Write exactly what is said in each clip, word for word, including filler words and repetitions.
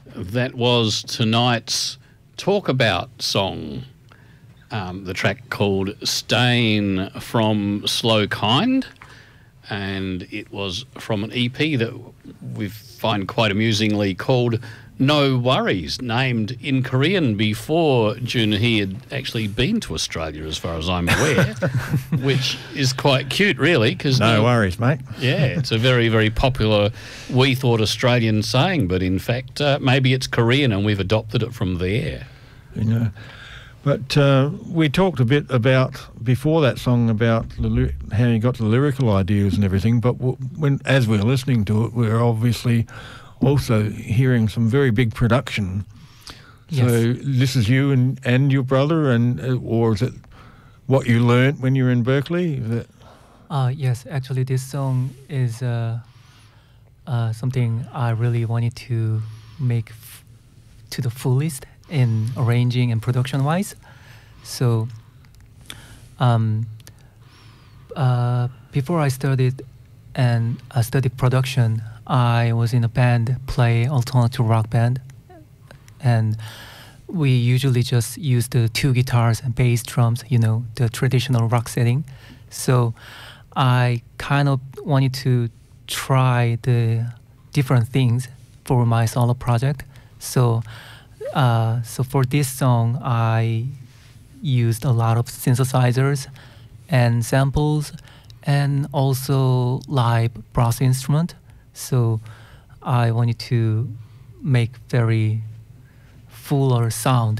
That was tonight's Talk About song, um, the track called Stain from Slow Kind, and it was from an E P that we find quite amusingly called No Worries, named in Korean before Junhee had actually been to Australia, as far as I'm aware, which is quite cute, really. Cause no now, worries, mate. Yeah, it's a very, very popular, we thought, Australian saying, but in fact, uh, maybe it's Korean and we've adopted it from there. You know, but uh, we talked a bit about, before that song, about the ly- how you got the lyrical ideas and everything, but w- when as we were listening to it, we were obviously also hearing some very big production. Yes. So this is you and, and your brother, and uh, or is it what you learnt when you were in Berkeley? Is that... Uh, yes, actually this song is uh, uh, something I really wanted to make f- to the fullest in arranging and production-wise. So um, uh, before I started and I studied production, I was in a band, play alternative rock band, and we usually just use the two guitars and bass drums, you know, the traditional rock setting. So I kind of wanted to try the different things for my solo project. So, uh, so for this song, I used a lot of synthesizers and samples, and also live brass instrument. So I wanted to make very fuller sound.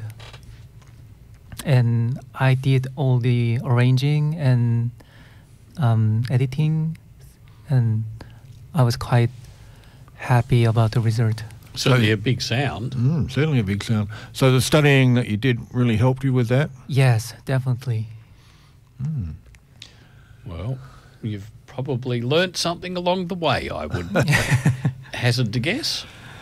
And I did all the arranging and um, editing, and I was quite happy about the result. Certainly a big sound. Mm, certainly a big sound. So the studying that you did really helped you with that? Yes, definitely. Mm. Well, you've probably learnt something along the way, I would hazard to guess.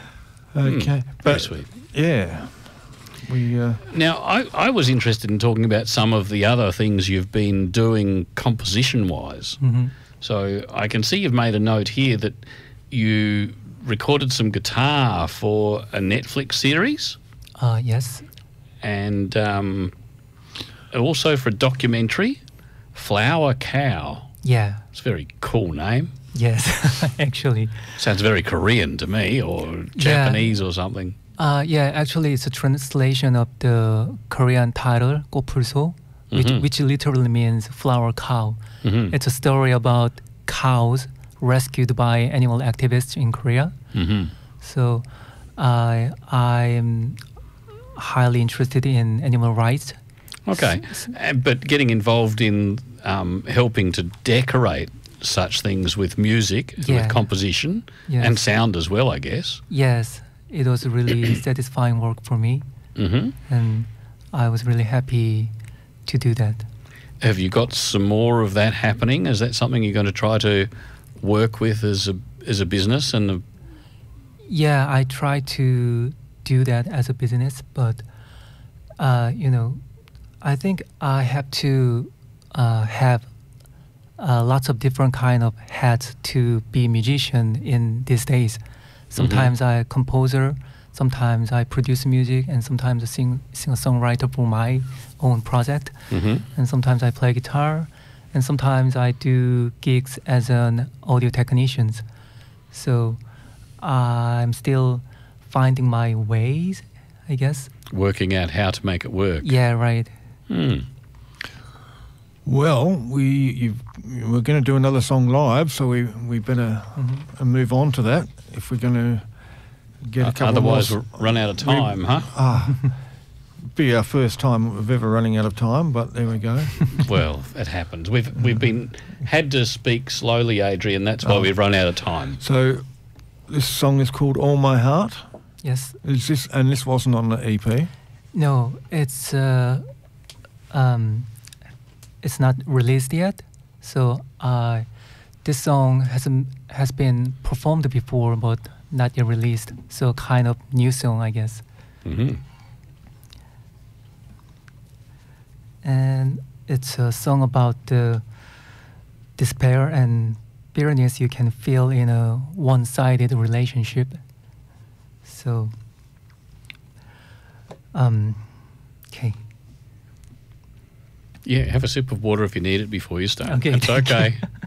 Okay. Mm, but very sweet. Yeah. We uh, Now, I, I was interested in talking about some of the other things you've been doing composition-wise. Mhm. So I can see you've made a note here that you recorded some guitar for a Netflix series, Uh, yes. and um, also for a documentary, Flower Cow. Yeah. It's a very cool name. Yes. Actually. Sounds very Korean to me, or Japanese or something. Uh, yeah. Actually, it's a translation of the Korean title "꽃풀소," which Mhm. which literally means flower cow. Mhm. It's a story about cows rescued by animal activists in Korea. Mhm. So, I I'm highly interested in animal rights. Okay, Uh, but getting involved in um, helping to decorate such things with music, Yeah. with composition, Yes. and sound as well, I guess. Yes, it was really satisfying work for me, hmm and I was really happy to do that. Have you got some more of that happening? Is that something you're going to try to work with as a as a business? And a, Yeah, I try to do that as a business, but uh, you know, I think I have to uh, have uh, lots of different kind of hats to be a musician in these days. Sometimes I composer, sometimes I produce music, and sometimes I sing sing a songwriter for my own project, Mhm. and sometimes I play guitar, and sometimes I do gigs as an audio technician. So I'm still finding my ways, I guess. working out how to make it work. Yeah, right. Hmm. well, we you've, we're going to do another song live, so we we better Mhm. uh, move on to that if we're going to get a couple Otherwise, more. we'll run out of time, huh? Ah, be our first time of ever running out of time, but there we go. Well, it happens. We've we've been had to speak slowly, Adrian. That's why Oh. we've run out of time. So this song is called All My Heart. Yes. Is this and this wasn't on the E P? No, it's uh, um, it's not released yet. So uh, this song has has been performed before, but not yet released. So kind of new song, I guess. hmm And it's a song about the despair and bitterness you can feel in a one-sided relationship. So Um, okay. Yeah, have a sip of water if you need it before you start. Okay, That's thank you. okay.